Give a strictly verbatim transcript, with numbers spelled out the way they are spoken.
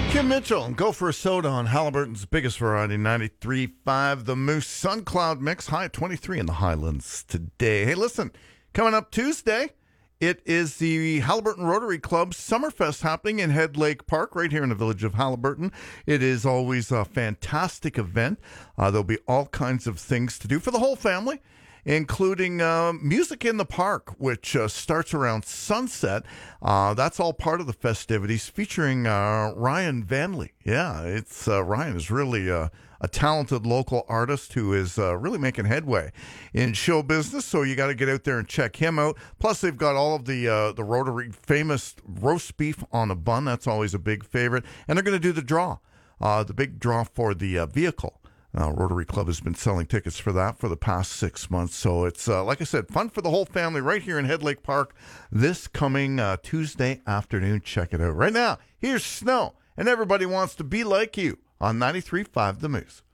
Kim Mitchell and Go for a Soda on Halliburton's biggest variety, ninety-three point five The Moose Sun Cloud Mix, high at twenty-three in the Highlands today. Hey, listen, coming up Tuesday, it is the Halliburton Rotary Club Summerfest happening in Head Lake Park right here in the village of Halliburton. It is always a fantastic event. Uh, there'll be all kinds of things to do for the whole family, including uh, music in the park, which uh, starts around sunset. Uh, that's all part of the festivities, featuring uh, Ryan Vanley. Yeah, it's uh, Ryan is really uh, a talented local artist who is uh, really making headway in show business. So you got to get out there and check him out. Plus, they've got all of the uh, the Rotary famous roast beef on a bun. That's always a big favorite. And they're going to do the draw, uh, the big draw for the uh, vehicle. Uh, Rotary Club has been selling tickets for that for the past six months. So it's, uh, like I said, fun for the whole family right here in Head Lake Park this coming uh, Tuesday afternoon. Check it out. Right now, here's Snow, and Everybody Wants to Be Like You on ninety-three point five The Moose.